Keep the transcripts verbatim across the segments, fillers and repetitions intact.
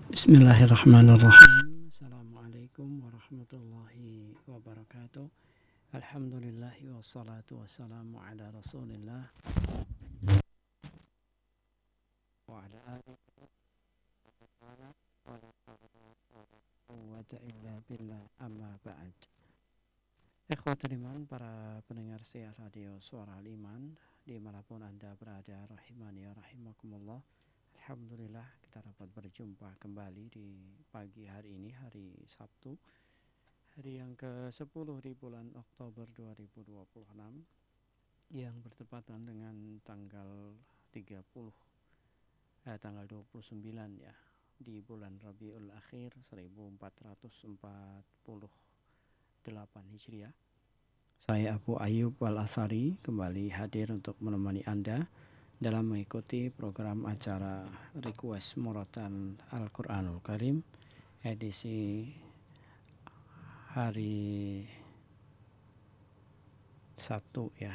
Bismillahirrahmanirrahim. Assalamualaikum warahmatullahi wabarakatuh. Alhamdulillahi wassalatu wassalamu ala rasulillah wa ala alihi wa la quwwata illa billah amma ba'd. Ikhwatul iman, para pendengar siar radio Suara Al-Iman dimanapun anda berada, rahimani ya rahimakumullah. Alhamdulillah kita dapat berjumpa kembali di pagi hari ini, hari Sabtu, hari yang ke sepuluh di bulan Oktober dua ribu dua puluh enam, yang bertepatan dengan tanggal tiga puluh eh, tanggal dua puluh sembilan ya, di bulan Rabiul Akhir seribu empat ratus empat puluh delapan Hijriah. Saya Abu Ayyub Al-Athari kembali hadir untuk menemani Anda dalam mengikuti program acara Request Muratan Al-Quranul Karim edisi hari Sabtu ya.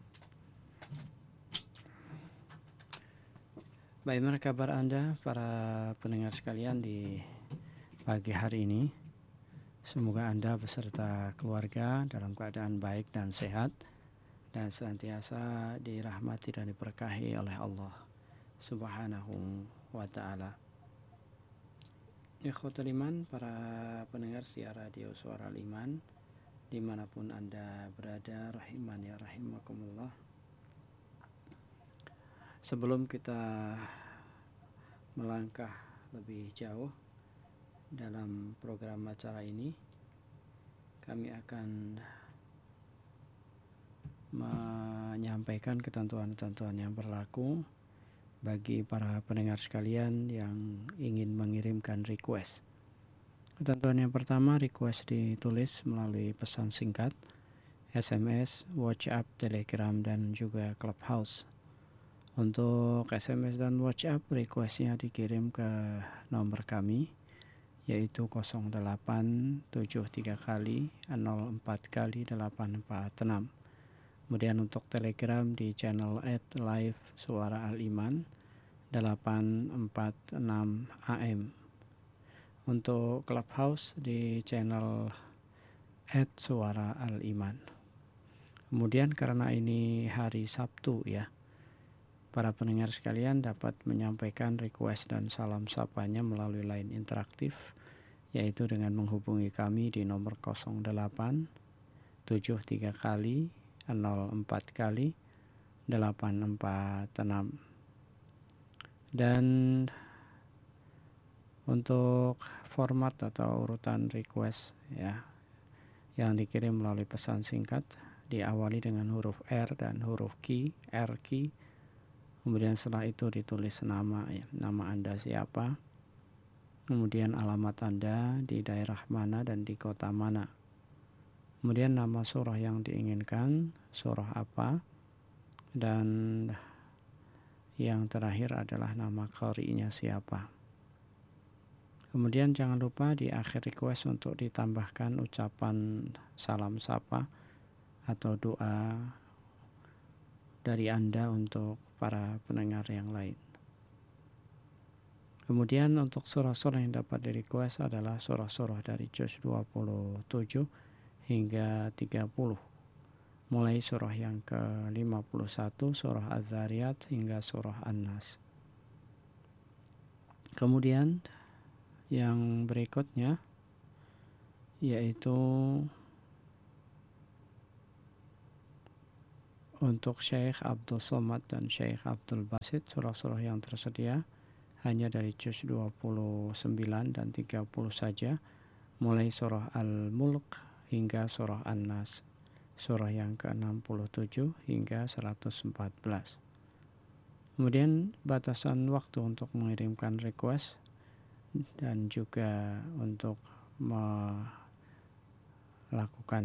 Bagaimana kabar Anda para pendengar sekalian di pagi hari ini? Semoga Anda beserta keluarga dalam keadaan baik dan sehat dan senantiasa dirahmati dan diberkahi oleh Allah Subhanahu wa ta'ala. Ikhwatul iman, para pendengar siar radio Suara Al-Iman dimanapun Anda berada, rahimani ya rahimakumullah. Sebelum kita melangkah lebih jauh dalam program acara ini, kami akan menyampaikan ketentuan-ketentuan yang berlaku bagi para pendengar sekalian yang ingin mengirimkan request. Ketentuan yang pertama, request ditulis melalui pesan singkat, S M S, WhatsApp, Telegram, dan juga Clubhouse. Untuk S M S dan WhatsApp, requestnya dikirim ke nomor kami, yaitu nol delapan tujuh tiga kali nol empat kali delapan empat enam. Kemudian untuk Telegram di channel at live Suara Al-Iman delapan empat enam A M. Untuk Clubhouse di channel at Suara Al-Iman. Kemudian karena ini hari Sabtu ya, para pendengar sekalian dapat menyampaikan request dan salam sapanya melalui line interaktif, yaitu dengan menghubungi kami di nomor nol delapan tujuh tiga kali nol empat kali delapan empat enam. Dan untuk format atau urutan request ya yang dikirim melalui pesan singkat diawali dengan huruf R dan huruf Q, R Q. Kemudian setelah itu ditulis nama ya, nama Anda siapa, kemudian alamat Anda di daerah mana dan di kota mana, kemudian nama surah yang diinginkan, surah apa, dan yang terakhir adalah nama qari'nya siapa. Kemudian jangan lupa di akhir request untuk ditambahkan ucapan salam sapa atau doa dari Anda untuk para pendengar yang lain. Kemudian untuk surah-surah yang dapat di request adalah surah-surah dari juz dua puluh tujuh hingga tiga puluh. Mulai surah yang ke lima puluh satu, surah Az-Zariyat, hingga surah An-Nas. Kemudian yang berikutnya yaitu untuk Syekh Abdul Somad dan Syekh Abdul Basit, surah-surah yang tersedia hanya dari juz dua puluh sembilan dan tiga puluh saja, mulai surah Al-Mulk hingga surah An-Nas, surah yang ke enam puluh tujuh hingga seratus empat belas. Kemudian batasan waktu untuk mengirimkan request dan juga untuk melakukan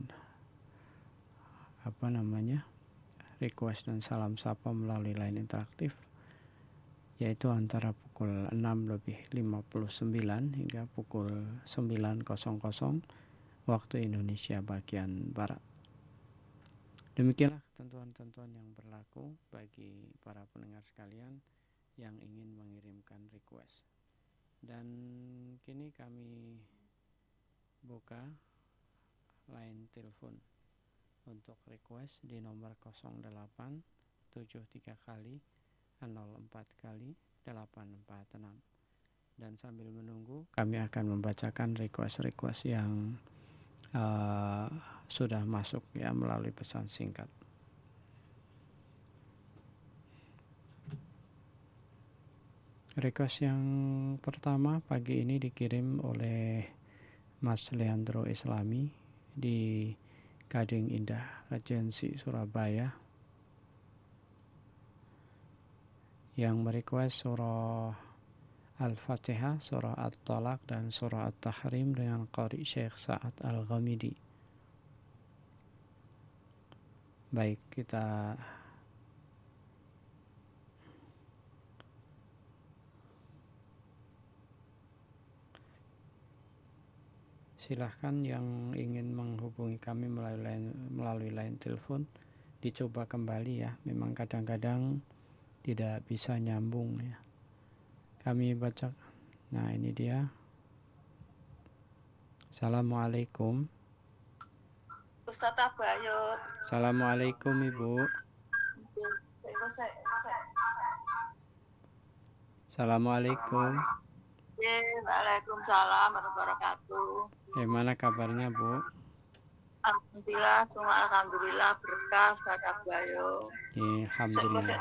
apa namanya request dan salam sapa melalui line interaktif, yaitu antara pukul enam lebih lima puluh sembilan hingga pukul sembilan waktu Indonesia bagian Barat. Demikianlah ketentuan-ketentuan yang berlaku bagi para pendengar sekalian yang ingin mengirimkan request. Dan kini kami buka line telepon untuk request di nomor nol delapan tujuh tiga kali nol empat kali delapan empat enam. Dan sambil menunggu kami akan membacakan request-request yang uh, sudah masuk ya melalui pesan singkat. Request yang pertama pagi ini dikirim oleh Mas Leandro Islami di Gading Indah Regency Surabaya, yang merequest surah Al-Fatihah, surah At-Talaq, dan surah At-Tahrim dengan qari Syekh Sa'ad Al-Ghamidi. Baik, kita silahkan yang ingin menghubungi kami melalui line, melalui line telepon dicoba kembali ya. Memang kadang-kadang tidak bisa nyambung ya. Kami baca. Nah, ini dia. Assalamualaikum. Ustaz Abayo. Assalamualaikum Ibu. Assalamualaikum. Waalaikumsalam warahmatullahi wabarakatuh. Bagaimana kabarnya Bu? Alhamdulillah, cuma alhamdulillah berkah Ustaz Abayo. Alhamdulillah.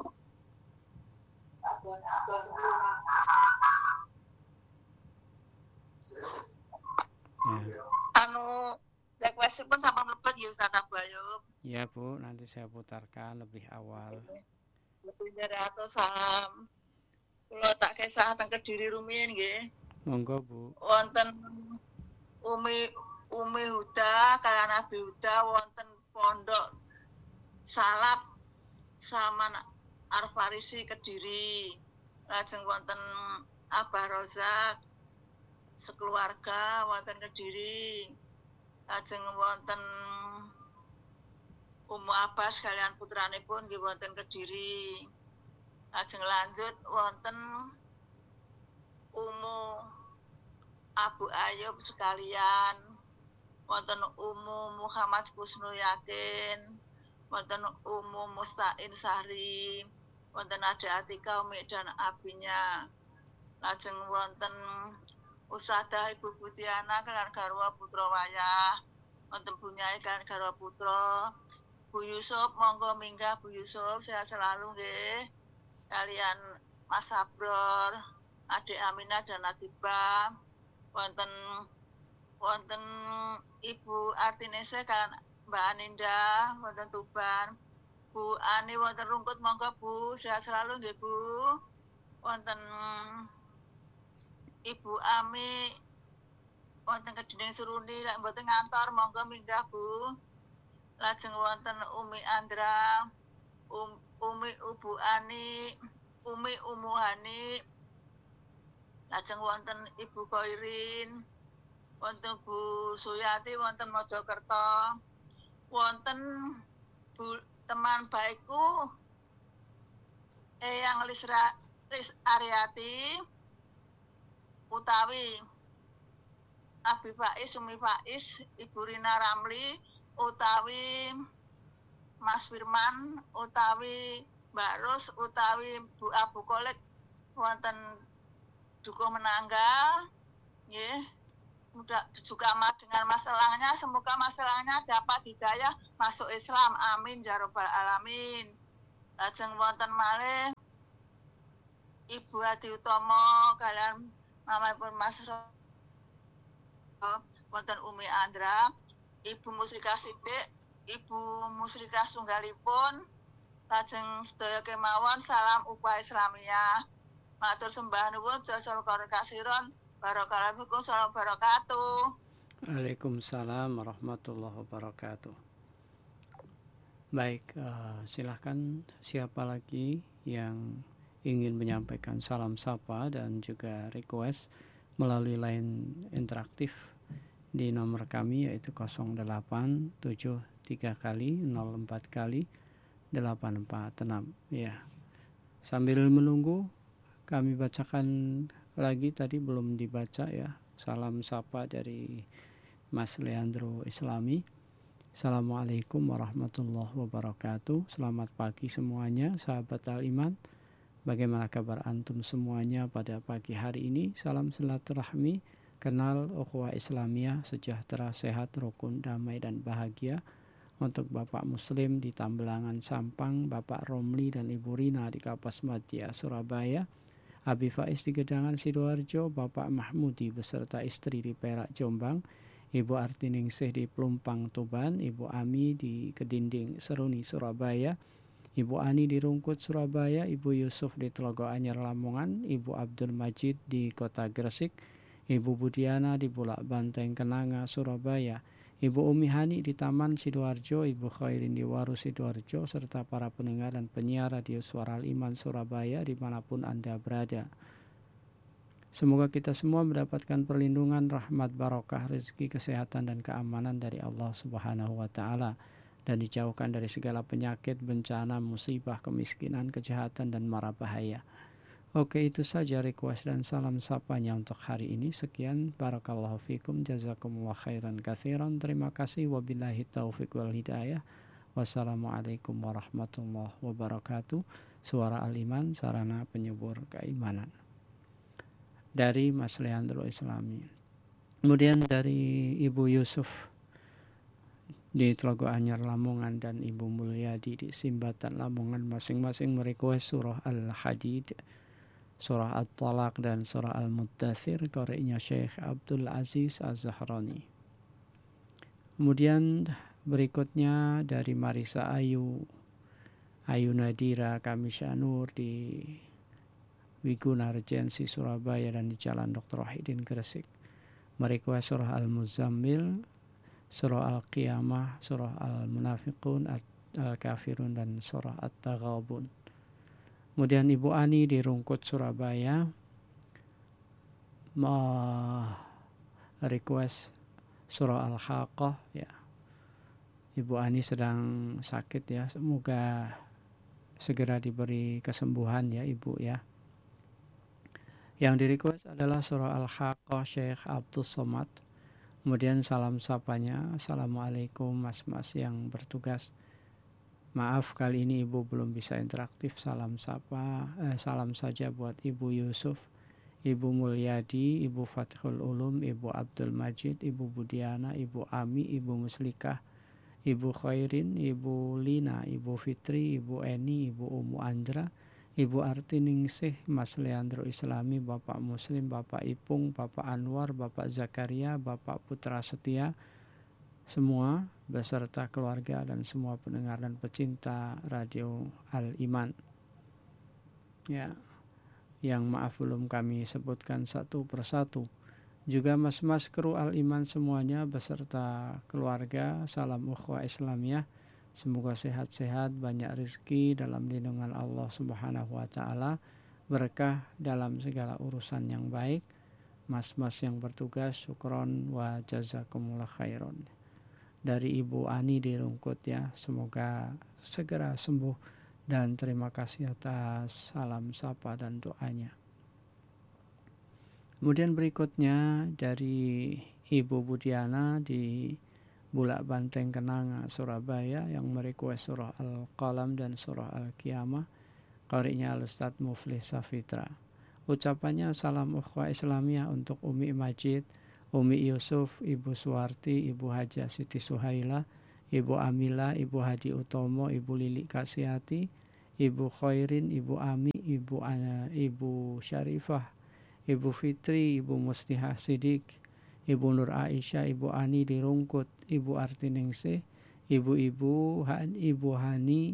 Ya. Anu request pun sampai mlebet ya Ustaz Abayo. Ya Bu, nanti saya putarkan lebih awal. Atau salam. Kula tak kesah teng Kediri rumiyin nggih. Monggo Bu. Wonten Umi Umi Huda kalian Nabi Huda wonten pondok Salap Salman Al-Farisi Kediri. Lajeng wonten Abah Rozak sekeluarga wonten Kediri. Lajeng wonten Umu Abbas kalian putranipun nggih wonten Kediri. Lajeng lanjut wonten Umu Abu Ayub sekalian, wonten Umu Muhammad Kusnu Yakin, wonten Umu Mustain Sahri, wonten Ade Atika Umi dan abinya. Lajeng wonten Usadah Ibu Budiana kalian garwa putra wayah, wonten Bunyai kalian garwa putra. Bu Yusuf monggo minggah Bu Yusuf, sehat selalu nggih. Kalian Mas Sabror, Adik Aminah dan Natibah, wonten wonten Ibu Artinese kalian Mbak Aninda, wonten Tuban. Bu Ani wonten Rungkut monggo Bu, sehat selalu nggih Bu. Wonten Ibu Ami wonten Kedinding Seruni lek mboten ngantor monggo minggah Bu. Lajeng wonten Umi Andra, um, Umi Ubu Ani, Umi Umuhani. Lajeng wonten Ibu Koirin, wonten Bu Suyati, wonten Mojokerto, wonten Bu teman baikku Eyang Lisra Lis Ariati utawi Abi Faiz, Umi Faiz, Ibu Rina Ramli utawi Mas Firman utawi Mbak Ros utawi Bu Abu Kolek wonten Dukuh Menanggal nggih. Mudah juga dengan masalahnya, semoga masalahnya dapat hidayah masuk Islam, amin ya rabbal alamin. Lajeng wonten malih Ibu Hadi Utomo kalian mamipun Mas wonten Umi Andra, Ibu Musrika Sidik, Ibu Musrika Sunggalipun. Lajeng sedaya kemawon salam upah Islamiyah. Matur sembah nuwun jasa kasiron barakallahu fikum salam barakatuh. Waalaikumsalam warahmatullahi wabarakatuh. Baik, uh, silahkan siapa lagi yang ingin menyampaikan salam sapa dan juga request melalui line interaktif di nomor kami yaitu nol delapan tujuh tiga kali nol empat kali delapan empat enam ya. Sambil menunggu kami bacakan lagi tadi belum dibaca ya. Salam sapa dari Mas Leandro Islami. Assalamualaikum warahmatullahi wabarakatuh. Selamat pagi semuanya sahabat Al-Iman. Bagaimana kabar antum semuanya pada pagi hari ini? Salam silaturahmi, kenal ukhuwah Islamiyah, sejahtera, sehat, rukun, damai dan bahagia. Untuk Bapak Muslim di Tambelangan Sampang, Bapak Romli dan Ibu Rina di Kapas Madya Surabaya, Abi Faiz di Gedangan Sidoarjo, Bapak Mahmudi beserta istri di Perak Jombang, Ibu Artiningsih di Pelumpang Tuban, Ibu Ami di Kedinding Seruni Surabaya, Ibu Ani di Rungkut Surabaya, Ibu Yusuf di Telogo Anyar Lamongan, Ibu Abdul Majid di Kota Gresik, Ibu Budiana di Bulak Banteng Kenanga Surabaya, Ibu Umi Hani di Taman Sidoarjo, Ibu Khairin di Waru Sidoarjo, serta para pendengar dan penyiar Radio Suara Al-Iman Surabaya dimanapun Anda berada. Semoga kita semua mendapatkan perlindungan, rahmat, barokah, rezeki, kesehatan, dan keamanan dari Allah Subhanahu wa Ta'ala, dan dijauhkan dari segala penyakit, bencana, musibah, kemiskinan, kejahatan, dan mara bahaya. Oke, itu saja request dan salam sapanya untuk hari ini. Sekian, barakallahu fikum, jazakumullah khairan katsiran. Terima kasih, wabillahi taufiq wal hidayah. Wassalamualaikum warahmatullahi wabarakatuh. Suara Al-Iman, sarana penyubur keimanan. Dari Mas Leandro Islami. Kemudian dari Ibu Yusuf di Telago Anyar Lamongan dan Ibu Mulyadi di Simbatan Lamongan, masing-masing merequest surah Al-Hadid, surah At-Talaq, dan surah Al-Muddathir, koreknya Syekh Abdul Aziz Az-Zahrani. Kemudian berikutnya dari Marisa Ayu, Ayu Nadira Kamisyanur di Wiguna Regensi Surabaya dan di Jalan Doktor Wahidin Gresik, merequest surah Al-Muzammil, surah Al-Qiyamah, surah Al-Munafiqun, Al-Kafirun, dan surah At-Taghabun. Kemudian Ibu Ani di Rungkut Surabaya request surah Al-Haqqah ya. Ibu Ani sedang sakit ya, semoga segera diberi kesembuhan ya Ibu ya. Yang di request adalah surah Al-Haqqah Syekh Abdul Somad. Kemudian salam sapanya, assalamualaikum mas-mas yang bertugas. Maaf kali ini ibu belum bisa interaktif. Salam sapa, eh, salam saja buat Ibu Yusuf, Ibu Mulyadi, Ibu Fathul Ulum, Ibu Abdul Majid, Ibu Budiana, Ibu Ami, Ibu Muslikah, Ibu Khairin, Ibu Lina, Ibu Fitri, Ibu Eni, Ibu Umu Andra, Ibu Artiningsih, Mas Leandro Islami, Bapak Muslim, Bapak Ipung, Bapak Anwar, Bapak Zakaria, Bapak Putra Setia, semua beserta keluarga dan semua pendengar dan pecinta Radio Al-Iman. Ya, yang maaf belum kami sebutkan satu persatu. Juga mas-mas kru Al-Iman semuanya beserta keluarga, salam ukhuwah Islamiyah. Semoga sehat-sehat, banyak rezeki dalam lindungan Allah Subhanahu wa Ta'ala, berkah dalam segala urusan yang baik. Mas-mas yang bertugas, syukron wa jazakumullah khairon. Dari Ibu Ani di Rungkut ya, semoga segera sembuh dan terima kasih atas salam sapa dan doanya. Kemudian berikutnya dari Ibu Budiana di Bulak Banteng Kenanga Surabaya yang merequest surah Al-Qalam dan surah Al-Qiyamah, qari'nya Al-Ustadz Muflih Safitra. Ucapannya salam ukhuwah Islamiyah untuk Umi Majid, Umi Yusuf, Ibu Suwarti, Ibu Haja Siti Suhaila, Ibu Amila, Ibu Hadi Utomo, Ibu Lili Kasiati, Ibu Khairin, Ibu Ami, Ibu uh, Ibu Syarifah, Ibu Fitri, Ibu Mustihah Sidik, Ibu Nur Aisyah, Ibu Ani di Rungkut, Ibu Artiningsih, Ibu-ibu, Ibu Hani,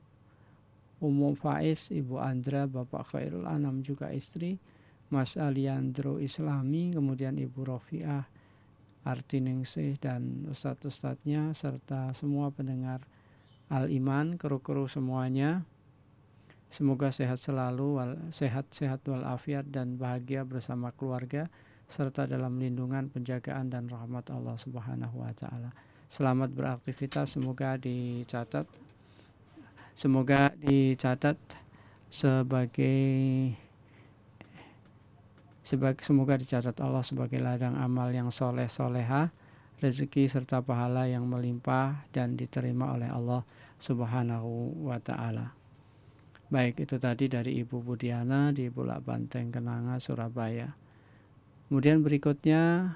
Umum Faiz, Ibu Andra, Bapak Khairul Anam juga istri, Mas Aliandro Islami, kemudian Ibu Rofiah Artiningsih dan ustadz-ustadznya serta semua pendengar Al-Iman, kru-kru semuanya. Semoga sehat selalu, sehat-sehat walafiat dan bahagia bersama keluarga serta dalam lindungan, penjagaan dan rahmat Allah Subhanahu wa Ta'ala. Selamat beraktivitas, semoga dicatat semoga dicatat sebagai Semoga dicatat Allah sebagai ladang amal yang soleh soleha, rezeki serta pahala yang melimpah dan diterima oleh Allah Subhanahu wa Ta'ala. Baik, itu tadi dari Ibu Budiana di Bulak Banteng, Kenanga, Surabaya. Kemudian berikutnya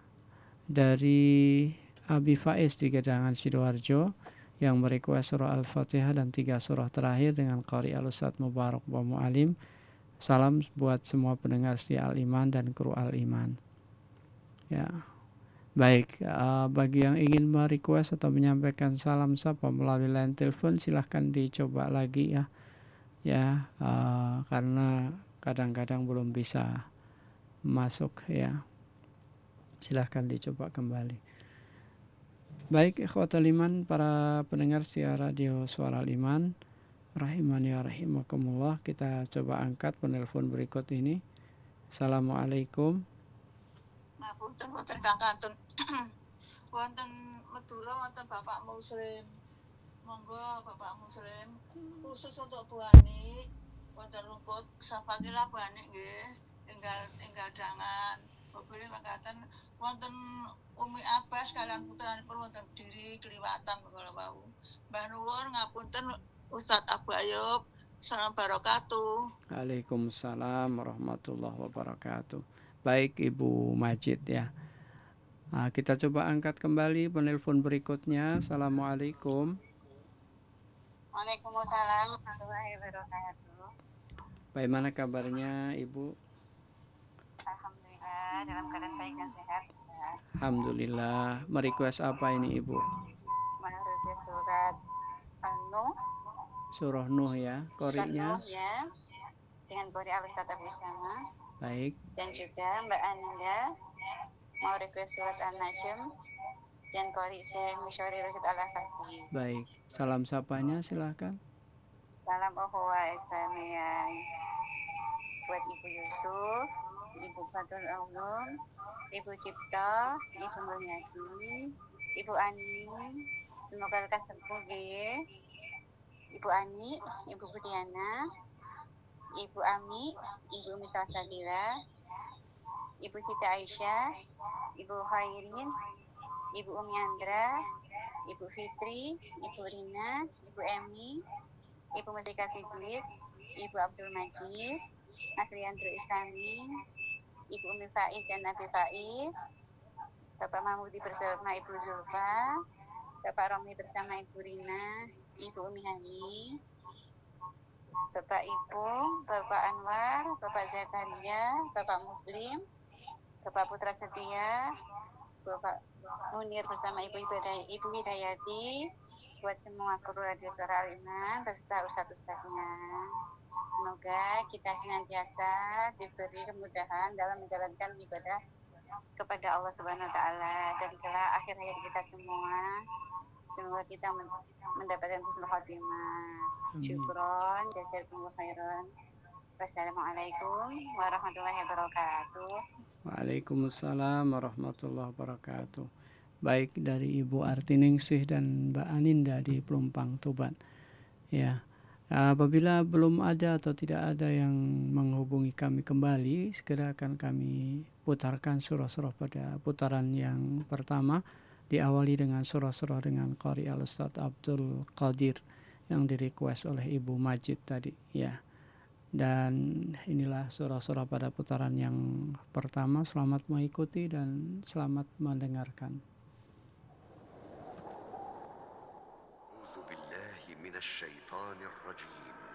dari Abi Faiz di Gedangan Sidoarjo yang merequest surah Al-Fatihah dan tiga surah terakhir dengan Qari Al-Ustadz Mubarak wa Mu'alim. Salam buat semua pendengar setia Al-Iman dan kru Al-Iman. Ya. Baik, uh, bagi yang ingin merequest atau menyampaikan salam sapa melalui line telepon silahkan dicoba lagi ya. Ya, uh, karena kadang-kadang belum bisa masuk ya. Silahkan dicoba kembali. Baik, ikhwatul iman, para pendengar setia radio Suara Al-Iman, rahimani wa rahimakumullah, kita coba angkat penelpon berikut ini. Assalamualaikum. Ngapunten wonten Kang Kantun. Wonten Madura wonten Bapak Muslim. Monggo Bapak Muslim khusus untuk Bu Ani wonten rumput sapakila Bu Ani nggih enggal enggal dangan. Bobone mangkaten wonten Umi Abbas kalian putranipun wonten Diri Kliwatan kala wau. Mbah nuwun ngapunten Ustadz Abu Ayub. Salam barakatuh. Waalaikumsalam warahmatullahi wabarakatuh. Baik Ibu Majid ya. Nah, kita coba angkat kembali penelpon berikutnya. Assalamualaikum. Waalaikumsalam warahmatullahi wabarakatuh. Bagaimana kabarnya Ibu? Alhamdulillah dalam keadaan baik dan sehat. Ustaz. Alhamdulillah. Merequest apa ini Ibu? Merequest surat An-Nuh. Surah Nuh ya, korinya. Nuh ya. Dengan kori Al-Ustadz Abu Sama. Baik. Dan juga Mbak Ananda mau request surat An-Najm dan kori Syekh Misyori Rasyid Al-Afasi. Baik. Salam sapanya silahkan. Salam ukhuwah Islamiyah buat Ibu Yusuf, Ibu Fatul Ulum, Ibu Cipta, Ibu Mulyadi, Ibu Ani, semoga lekas sembuh ya. Ibu Ani, Ibu Budiana, Ibu Ami, Ibu Umi Salsabila, Ibu Siti Aisyah, Ibu Khairin, Ibu Umi Andra, Ibu Fitri, Ibu Rina, Ibu Emi, Ibu Mustika Sidlik, Ibu Abdul Majid, Mas Riandro Islami, Ibu Umi Faiz dan Nabi Faiz, Bapak Mahmudi bersama Ibu Zulfa, Bapak Romi bersama Ibu Rina, Ibu Umi Hani, Bapak Ibu, Bapak Anwar, Bapak Zakaria, Bapak Muslim, Bapak Putra Setia, Bapak Munir bersama Ibu Ibu Hidayati, buat semua kru Radio Suara Al-Iman beserta ustadz-ustadznya. Semoga kita senantiasa diberi kemudahan dalam menjalankan ibadah kepada Allah Subhanahu wa Ta'ala dan kelak akhir hayat kita semua. Semoga kita mendapatkan husnul khotimah. Syukron, jazakumullah khairan. Wassalamualaikum warahmatullahi wabarakatuh. Waalaikumsalam warahmatullahi wabarakatuh. Baik, dari Ibu Artiningsih dan Mbak Aninda di Pelumpang, Tuban. Ya, apabila belum ada atau tidak ada yang menghubungi kami kembali, segera akan kami putarkan surah-surah pada putaran yang pertama. Diawali dengan surah-surah dengan Qari Al-Ustadz Abdul Qadir yang direquest oleh Ibu Majid tadi ya. Dan inilah surah-surah pada putaran yang pertama. Selamat mengikuti dan selamat mendengarkan. A'udzu billahi minasy syaithanir rajim.